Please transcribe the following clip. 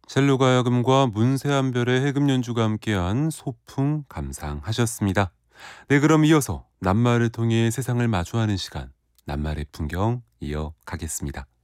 첼로 가야금과 문세한별의 해금 연주가 함께한 소풍 감상하셨습니다. 네, 그럼 이어서 낱말을 통해 세상을 마주하는 시간, 낱말의 풍경 이어가겠습니다.